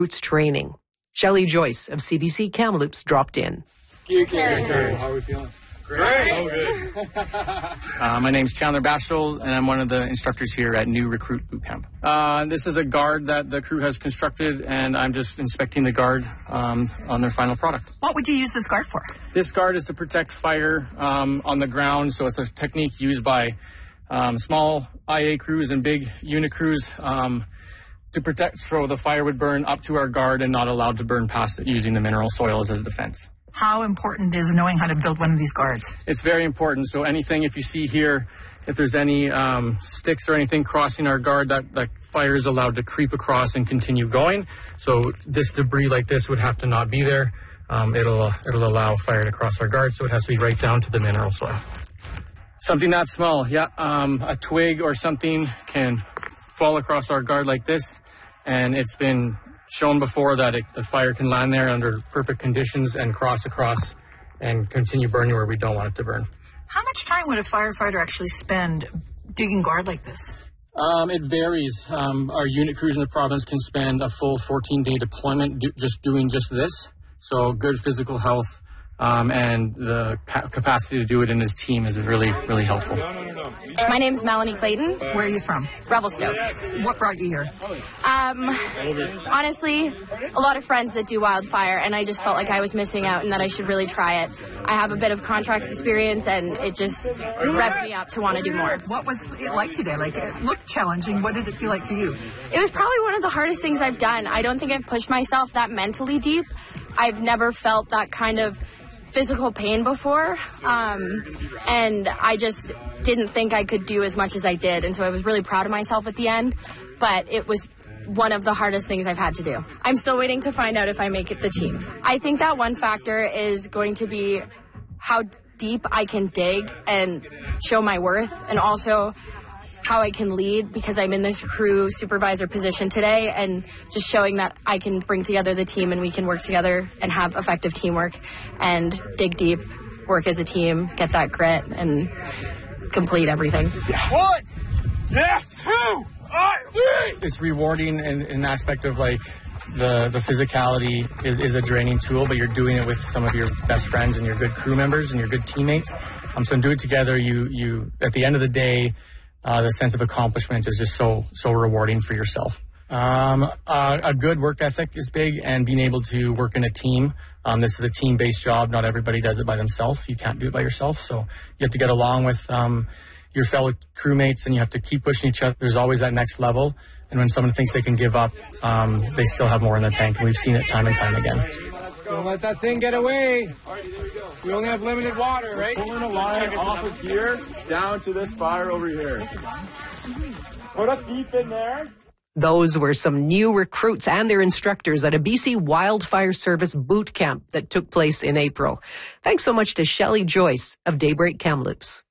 Roots training. Shelley Joyce of CBC Kamloops dropped in. How are we feeling? Great. So good. My name's Chandler Bashel, and I'm one of the instructors here at New Recruit Boot Camp. This is a guard that the crew has constructed, and I'm just inspecting the guard on their final product. What would you use this guard for? This guard is to protect fire on the ground, so it's a technique used by small IA crews and big unit crews to protect so the fire would burn up to our guard and not allowed to burn past it using the mineral soil as a defense. How important is knowing how to build one of these guards? It's very important. So anything, if you see here, if there's any sticks or anything crossing our guard, that fire is allowed to creep across and continue going. So this debris like this would have to not be there. It'll allow fire to cross our guard, so it has to be right down to the mineral soil. Something that small, yeah. A twig or something can fall across our guard like this, and it's been shown before that the fire can land there under perfect conditions and cross across and continue burning where we don't want it to burn. How much time would a firefighter actually spend digging guard like this? It varies. Our unit crews in the province can spend a full 14-day deployment doing just this. So good physical health and the capacity to do it in his team is really, really helpful. My name's Melanie Clayton. Where are you from? Revelstoke. What brought you here? Honestly, a lot of friends that do wildfire, and I just felt like I was missing out and that I should really try it. I have a bit of contract experience, and it just revved me up to want to do more. What was it like today? Like, it looked challenging. What did it feel like for you? It was probably one of the hardest things I've done. I don't think I've pushed myself that mentally deep. I've never felt that kind of physical pain before, and I just didn't think I could do as much as I did, and so I was really proud of myself at the end, but it was one of the hardest things I've had to do. I'm still waiting to find out if I make it the team. I think that one factor is going to be how deep I can dig and show my worth, and also how I can lead, because I'm in this crew supervisor position today, and just showing that I can bring together the team and we can work together and have effective teamwork and dig deep, work as a team, get that grit, and complete everything. One, yes, 2, 3. It's rewarding in an aspect of like the physicality is a draining tool, but you're doing it with some of your best friends and your good crew members and your good teammates. So in doing it together, you at the end of the day, the sense of accomplishment is just so rewarding for yourself. A good work ethic is big, and being able to work in a team. This is a team-based job. Not everybody does it by themselves. You can't do it by yourself. So you have to get along with your fellow crewmates, and you have to keep pushing each other. There's always that next level. And when someone thinks they can give up, they still have more in the tank. And we've seen it time and time again. Don't let that thing get away. We only have limited water, right? Pulling a line off of here down to this fire over here. Put us deep in there. Those were some new recruits and their instructors at a BC Wildfire Service boot camp that took place in April. Thanks so much to Shelley Joyce of Daybreak Kamloops.